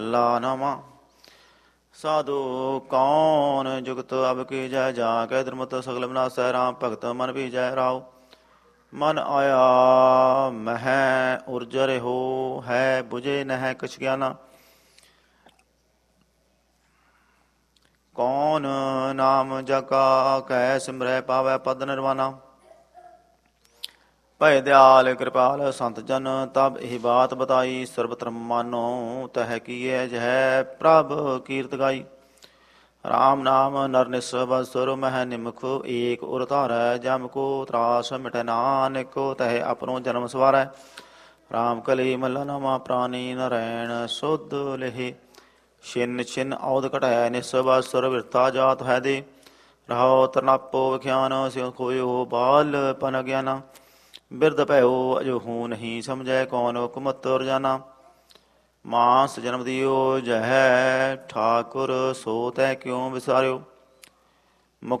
ਲਾ ਨਵਾਂ ਸਾਧੂ ਕੌਣ ਜੁਗਤ ਅਬ ਕੀ ਜੈ ਜਾ ਕੈ ਦੁਰਮਤ ਸਗਲ ਵਿਨਾਸੈ ਰਾਮ ਭਗਤ ਮਨ ਭੀਜੈ ਰਾਉ ਮਨ ਆਇਆ ਮਹਿ ਉਰਜਰ ਹੋ ਹੈ ਬੁਝੇ ਨਹਿ ਕਛ ਗਿਆਨਾ ਕੌਣ ਨਾਮ ਜਗਾ ਕੈ ਸਿਮਰੈ ਪਾਵੈ ਪਦ ਨਿਰਵਾਨਾ ਭੈ ਦਿਆਲ ਕਿਰਪਾਲ ਸੰਤ ਜਨ ਤਬ ਇਹ ਬਾਤ ਬਤਾਈ ਸਰਬ ਧਰਮ ਮਾਨੋ ਤਹਿ ਕੀਏ ਜਹ ਪ੍ਰਭ ਕੀਰਤ ਗਾਈ ਰਾਮ ਨਾਮ ਨਰ ਨਿਸਵ ਸੁਰ ਮਹਿ ਨਿਮਖ ਏਕ ਉਰ ਧਾਰੈ ਜਮ ਕੋ ਤਰਾਸ ਮਿਟੈ ਨਾਨਕ ਤਹਿ ਆਪਣੋ ਜਨਮ ਸਵਾਰੈ ਰਾਮ ਕਲੀ ਮੱਲਾ ਨਾਮਾ ਪ੍ਰਾਨੀ ਨਰੈਣ ਸੁਧ ਲਹਿ ਛਿਨ ਛਿਨ ਔਦ ਘਟਾਇ ਨਿਸਵ ਸੁਰ ਵਿਰਤਾ ਜਾਤ ਹੈ ਦੇ ਰਹਾਉ ਤਰਨਾਪੋ ਵਿਖਿਆਨ ਸਿਉ ਖੋਇਓ ਬਾਲ ਪਨ ਗਿਆਨਾ ਬਿਰਧ ਭਇਓ ਅਜੋਹੂ ਨਹੀਂ ਸਮਝੈ ਕੌਣ ਹੁਕਮਤ ਰਜਾਨਾ ਮਾਸ ਜਨਮ ਦਿਓ ਜਹੈ ਠਾਕੁਰ ਸੋ ਤੈ ਕਿਉ ਵਿਸਾਰਿਓ